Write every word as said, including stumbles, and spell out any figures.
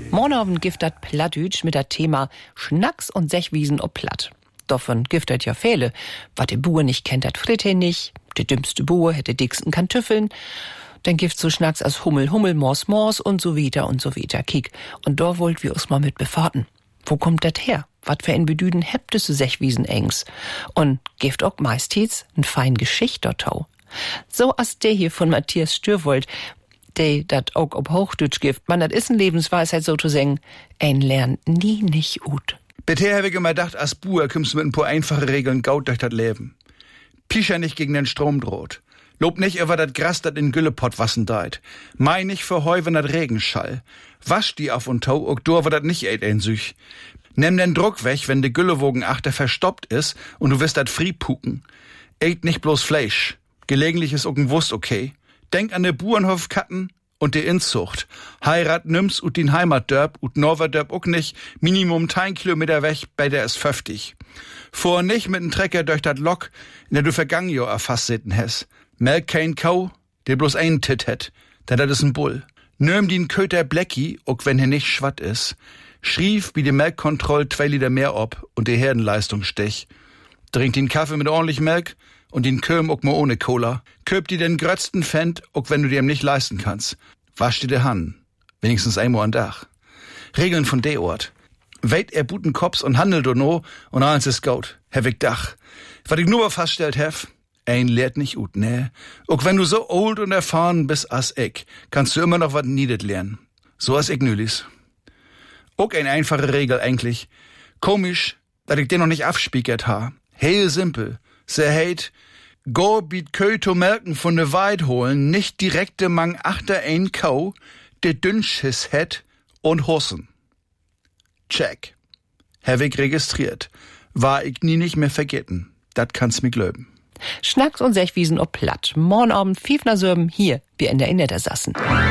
Morgen Abend giftet Plattdütsch mit dem Thema Schnacks und Sechwiesen ob Platt. Davon giftet ja viele. Was der Bauer nicht kennt, hat Fritte nicht. Der dümmste Bauer hätte dicksten Kantüffeln. Dann gibt so Schnacks als Hummel, Hummel, Mors, Mors und so weiter und so weiter. Kiek. Und da wollt wir uns mal mit befahrten. Wo kommt das her? Was für ein Bedüden hebt es Sechwiesen engs? Und gift auch meistens ein fein Geschicht dortau. So als der hier von Matthias Stürwold, der dat auch ob Hochdeutsch gift. Man, das ist ein Lebensweisheit so zu sagen, ein lernt nie nicht gut. Bisher habe ich immer gedacht, als Bauer kommst du mit ein paar einfache Regeln gaut durch das Leben. Pischer nicht gegen den Strom droht. Lob nicht über das Gras, dat in Güllepott wassen deit. Mei nicht für Heu, wenn dat Regenschall. Wasch die auf und tau, ook dur, wo dat nicht ät ein Süch. Nimm den Druck weg, wenn de Güllewogen achter verstoppt is und du wirst dat frie puken. Ät nicht bloß Fleisch. Gelegentlich is ook ein Wurst okay. Denk an de Burenhof-Katten und de Inzucht. Heirat nimm's ut din Heimatdörp ut Norwerdörp ook nicht. Minimum ein Kilometer weg, bei der is fünfzig. Vor nicht mit n Trecker durch dat Lok, in der du vergangen jo erfasst sitten hes. Melk kein Kau, der bloß einen Tit het, denn dat is n Bull. Nöm din Köter Blecki, ook wenn er nicht schwatt is. Schrief wie die Melkkontroll zwei Liter mehr ob und die Herdenleistung stech. Trink den Kaffee mit ordentlich Melk und den Köm ook mal ohne Cola. Köp dir den grötzten Fend, ook wenn du dir nicht leisten kannst. Wasch dir de Hand, wenigstens einmal an Dach. Regeln von de Ort. Weit er buten Kops und handelt do no und eins is gaut. Hevig Dach. Was ich nur feststellt hef, ein lehrt nicht ut, ne? Ook wenn du so old und erfahren bist as ich, kannst du immer noch wat niedet lernen. So as ich nülis. Ook ein einfache Regel eigentlich. Komisch, dass ich den noch nicht afspiekert ha. Heel simpel. Se heit, go biet Köi to melken von de Weid holen, nicht direkte mang achter ein Kau, de dünnsches het und Hossen. Check. Hab ich registriert. War ich nie nicht mehr vergessen. Dat kannst mir glöben. Schnacks und Sechwiesen ob Platt. Morgen Abend, Fiefner Sörben, hier, wir in der Inne der Sassen.